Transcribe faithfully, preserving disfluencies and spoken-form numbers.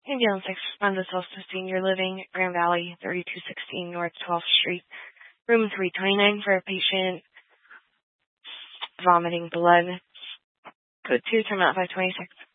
Ambulance six, respond to Solstice Senior Living, Grand Valley, thirty-two sixteen North twelfth Street, room three twenty-nine for a patient vomiting blood. Code two, time out five twenty-six.